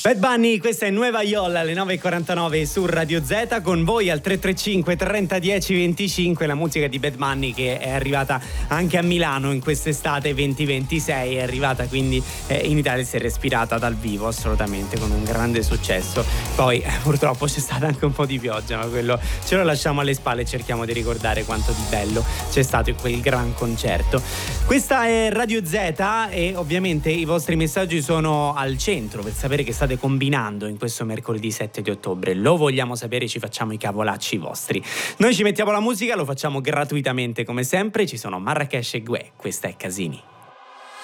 Bad Bunny, questa è Nueva Iola alle 9.49 su Radio Z, con voi al 335 30 10 25, la musica di Bad Bunny che è arrivata anche a Milano in quest'estate 2026, è arrivata quindi in Italia, si è respirata dal vivo assolutamente con un grande successo. Poi purtroppo c'è stata anche un po' di pioggia, ma quello ce lo lasciamo alle spalle e cerchiamo di ricordare quanto di bello c'è stato in quel gran concerto. Questa è Radio Z e ovviamente i vostri messaggi sono al centro per sapere che state combinando in questo mercoledì 7 di ottobre. Lo vogliamo sapere, ci facciamo i cavolacci vostri. Noi ci mettiamo la musica, lo facciamo gratuitamente come sempre. Ci sono Marrakesh e Gue, questa è Casini.